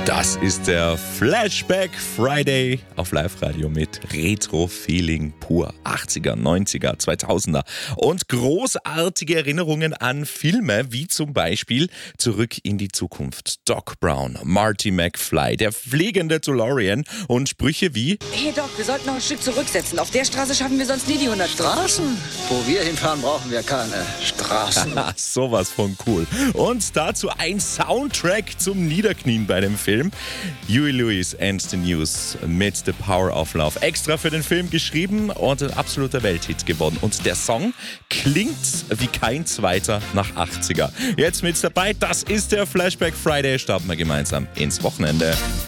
Das ist der Flashback Friday auf Live-Radio mit Retro-Feeling pur. 80er, 90er, 2000er und großartige Erinnerungen an Filme, wie zum Beispiel Zurück in die Zukunft, Doc Brown, Marty McFly, der fliegende DeLorean und Sprüche wie: Hey Doc, wir sollten noch ein Stück zurücksetzen. Auf der Straße schaffen wir sonst nie die 100 Straßen? Wo wir hinfahren, brauchen wir keine Straßen. Sowas von cool. Und dazu ein Soundtrack zum Niederknien bei dem Film. Huey Lewis and the News mit The Power of Love. Extra für den Film geschrieben und ein absoluter Welthit geworden. Und der Song klingt wie kein zweiter nach 80er. Jetzt mit dabei, das ist der Flashback Friday. Starten wir gemeinsam ins Wochenende.